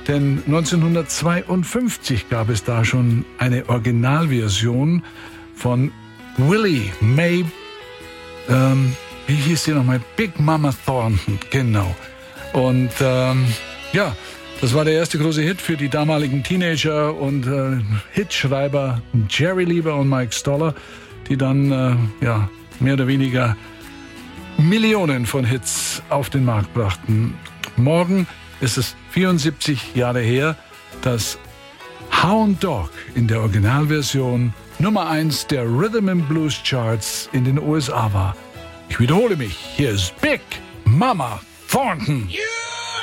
Denn 1952 gab es da schon eine Originalversion von Willie Mae, wie hieß sie nochmal? Big Mama Thornton, genau. Und ja, das war der erste große Hit für die damaligen Teenager und Hitschreiber Jerry Lieber und Mike Stoller, die dann ja, mehr oder weniger Millionen von Hits auf den Markt brachten. Morgen ist es 74 Jahre her, dass Hound Dog in der Originalversion Nummer 1 der Rhythm and Blues Charts in den USA war. Ich wiederhole mich, hier ist Big Mama Thornton. You